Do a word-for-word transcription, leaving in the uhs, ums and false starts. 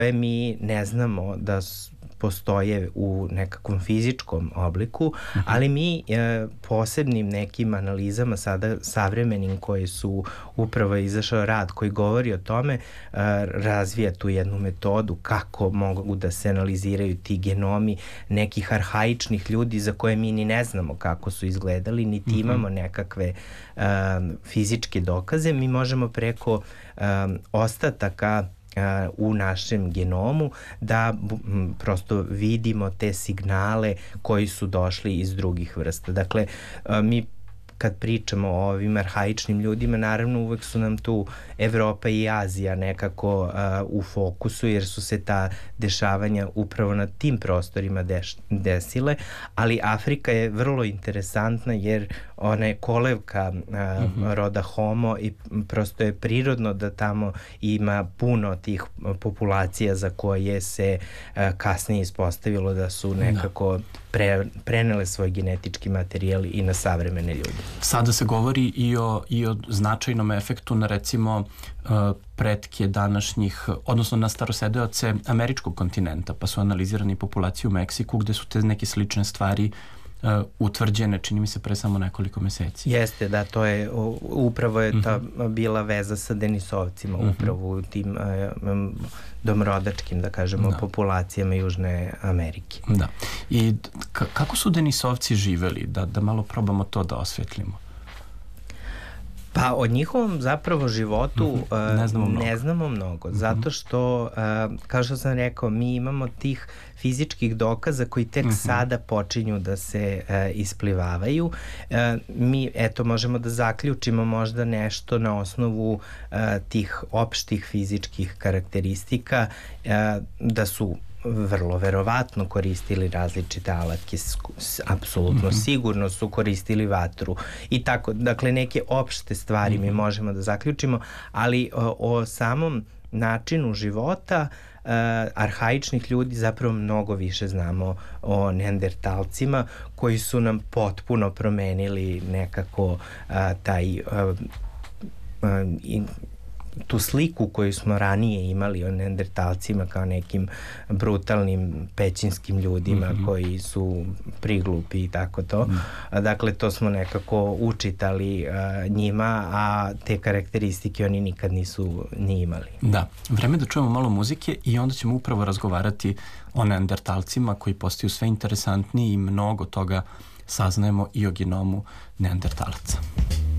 mi ne znamo da postoje u nekakvom fizičkom obliku, uh-huh. ali mi e, posebnim nekim analizama sada savremenim koji su upravo izašao rad koji govori o tome, e, razvija tu jednu metodu kako mogu da se analiziraju ti genomi nekih arhaičnih ljudi za koje mi ni ne znamo kako su izgledali, niti uh-huh. imamo nekakve e, fizičke dokaze. Mi možemo preko e, ostataka u našem genomu da m, prosto vidimo te signale koji su došli iz drugih vrsta. Dakle, mi kad pričamo o ovim arhaičnim ljudima, naravno uvek su nam tu Evropa i Azija nekako uh, u fokusu, jer su se ta dešavanja upravo na tim prostorima deš, desile, ali Afrika je vrlo interesantna jer ona je kolevka uh, mm-hmm. roda Homo i prosto je prirodno da tamo ima puno tih populacija za koje se uh, kasnije ispostavilo da su nekako pre, prenele svoj genetički materijal i na savremene ljude. Sada se govori i o, i o značajnom efektu na recimo uh, pretke današnjih, odnosno na starosedeoce američkog kontinenta, pa su analizirani populacije u Meksiku gde su te neke slične stvari uh, utvrđene, čini mi se, pre samo nekoliko meseci. Jeste, da, to je, upravo je ta uh-huh. bila veza sa Denisovcima, uh-huh. upravo u tim um, domorodačkim, da kažemo, da. populacijama Južne Amerike. Da. I k- kako su Denisovci živeli? Da, da malo probamo to da osvetlimo. Pa o njihovom zapravo životu uh, ne znamo mnogo, ne znamo mnogo uh-huh. zato što, uh, kao što sam rekao, mi imamo tih fizičkih dokaza koji tek uh-huh. sada počinju da se uh, isplivavaju. Uh, mi, eto, možemo da zaključimo možda nešto na osnovu uh, tih opštih fizičkih karakteristika, uh, da su vrlo verovatno koristili različite alatke, apsolutno mm-hmm. sigurno su koristili vatru i tako, dakle neke opšte stvari mm-hmm. mi možemo da zaključimo, ali o, o samom načinu života uh, arhaičnih ljudi zapravo mnogo više znamo o neandertalcima koji su nam potpuno promenili nekako uh, taj uh, uh, in, tu sliku koju smo ranije imali o neandertalcima kao nekim brutalnim pećinskim ljudima mm-hmm. koji su priglupi i tako to. Mm. Dakle, to smo nekako učitali uh, njima, a te karakteristike oni nikad nisu ni imali. Da, vreme da čujemo malo muzike i onda ćemo upravo razgovarati o neandertalcima koji postaju sve interesantniji i mnogo toga saznajemo i o genomu neandertalaca.